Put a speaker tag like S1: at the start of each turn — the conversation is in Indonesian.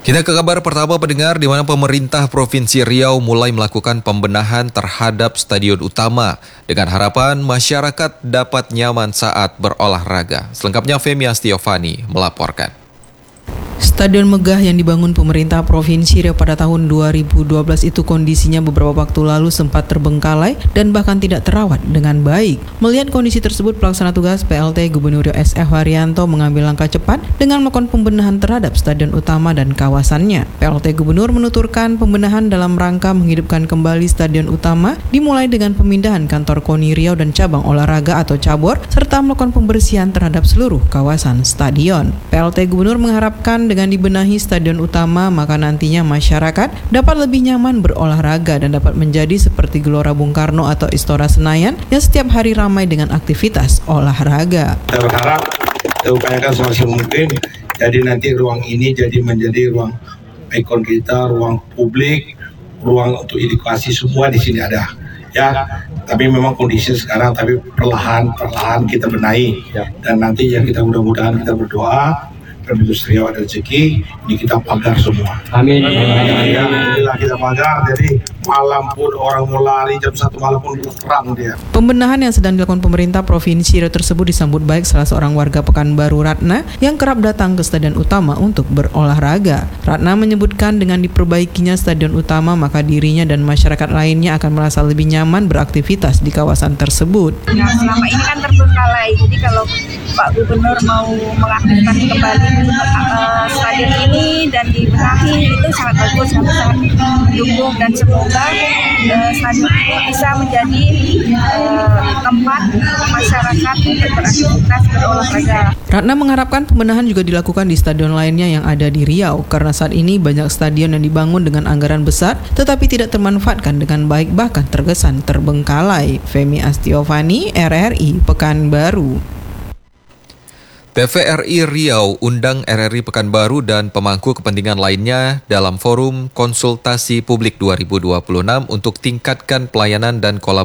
S1: Kita ke kabar pertama pendengar, di mana pemerintah Provinsi Riau mulai melakukan pembenahan terhadap stadion utama dengan harapan masyarakat dapat nyaman saat berolahraga. Selengkapnya Femi Astiovani melaporkan.
S2: Stadion megah yang dibangun pemerintah Provinsi Riau pada tahun 2012 itu kondisinya beberapa waktu lalu sempat terbengkalai dan bahkan tidak terawat dengan baik. Melihat kondisi tersebut, pelaksana tugas PLT Gubernur Riau S.F. Haryanto mengambil langkah cepat dengan melakukan pembenahan terhadap stadion utama dan kawasannya. PLT Gubernur menuturkan pembenahan dalam rangka menghidupkan kembali stadion utama dimulai dengan pemindahan kantor KONI Riau dan cabang olahraga atau cabur serta melakukan pembersihan terhadap seluruh kawasan stadion. PLT Gubernur mengharapkan dengan dibenahi stadion utama, maka nantinya masyarakat dapat lebih nyaman berolahraga dan dapat menjadi seperti Gelora Bung Karno atau Istora Senayan yang setiap hari ramai dengan aktivitas olahraga.
S3: Kita berharap kita upayakan semaksimal mungkin, jadi nanti ruang ini menjadi ruang ikon kita, ruang publik, ruang untuk edukasi, semua di sini ada. Ya, tapi memang kondisi sekarang, tapi perlahan kita benahi, dan nanti yang kita mudah-mudahan kita berdoa industri ada rezeki, ini kita pagar semua. Amin. Ya, alhamdulillah kita pagar, jadi malam pun orang mau lari jam 1 malam pun terang dia.
S2: Pembenahan yang sedang dilakukan pemerintah Provinsi Riau tersebut disambut baik salah seorang warga Pekanbaru, Ratna, yang kerap datang ke stadion utama untuk berolahraga. Ratna menyebutkan dengan diperbaikinya stadion utama, maka dirinya dan masyarakat lainnya akan merasa lebih nyaman beraktivitas di kawasan tersebut.
S4: Nah, selama ini kan terbengkalai, jadi kalau Pak Gubernur mau mengaktifkan kembali stadion ini dan dibenahi, itu sangat bagus, kami sangat mendukung, dan semoga stadion ini bisa menjadi tempat masyarakat untuk beraktivitas berolahraga.
S2: Ratna mengharapkan pembenahan juga dilakukan di stadion lainnya yang ada di Riau, karena saat ini banyak stadion yang dibangun dengan anggaran besar tetapi tidak termanfaatkan dengan baik, bahkan terkesan terbengkalai. Femi Astiovani, RRI Pekanbaru.
S1: TVRI Riau undang RRI Pekanbaru dan pemangku kepentingan lainnya dalam forum konsultasi publik 2026 untuk tingkatkan pelayanan dan kolaborasi